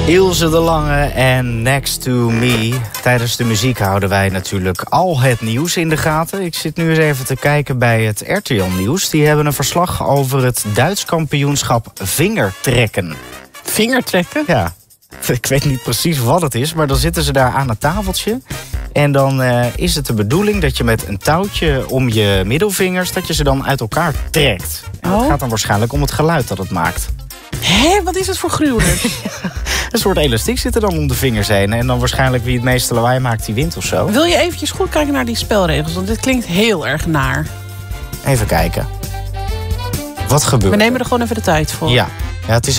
Ilse de Lange en Next to Me. Tijdens de muziek houden wij natuurlijk al het nieuws in de gaten. Ik zit nu eens even te kijken bij het RTL Nieuws. Die hebben een verslag over het Duits kampioenschap vingertrekken. Vingertrekken? Ja, ik weet niet precies wat het is, maar dan zitten ze daar aan het tafeltje. En dan is het de bedoeling dat je met een touwtje om je middelvingers, dat je ze dan uit elkaar trekt. En dat gaat dan waarschijnlijk om het geluid dat het maakt. Hé, wat is het voor gruwelijk? Een soort elastiek zit er dan om de vingers heen. En dan waarschijnlijk wie het meeste lawaai maakt, die wint of zo. Wil je eventjes goed kijken naar die spelregels? Want dit klinkt heel erg naar. Even kijken. Wat gebeurt er? We nemen er gewoon even de tijd voor. Ja, het is